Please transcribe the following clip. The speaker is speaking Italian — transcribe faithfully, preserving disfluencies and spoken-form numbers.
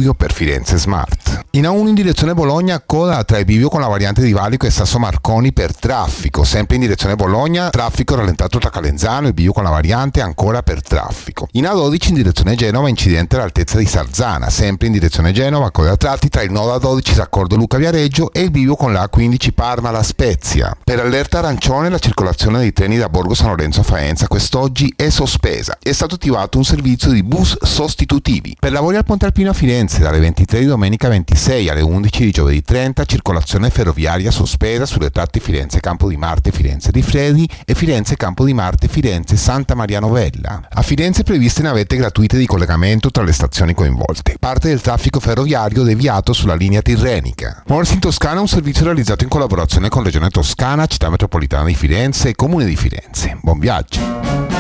studio per Firenze Smart. In A uno in direzione Bologna, coda tra il bivio con la variante di Valico e Sasso Marconi per traffico. Sempre in direzione Bologna, traffico rallentato tra Calenzano, il bivio con la variante ancora per traffico. In A dodici in direzione Genova, incidente all'altezza di Sarzana. Sempre in direzione Genova, coda a tratti tra il nodo A dodici raccordo Luca Viareggio e il bivio con la A quindici Parma La Spezia. Per allerta arancione, la circolazione dei treni da Borgo San Lorenzo a Faenza quest'oggi è sospesa. È stato attivato un servizio di bus sostitutivi. Per lavori al Ponte Alpino a Firenze, dalle ventitré di domenica ventisei alle undici di giovedì trenta, circolazione ferroviaria sospesa sulle tratte Firenze Campo di Marte Firenze Rifredi e Firenze Campo di Marte Firenze Santa Maria Novella. A Firenze previste navette gratuite di collegamento tra le stazioni coinvolte. Parte del traffico ferroviario deviato sulla linea tirrenica. Morsi in Toscana è un servizio realizzato in collaborazione con Regione Toscana, Città Metropolitana di Firenze e Comune di Firenze. Buon viaggio!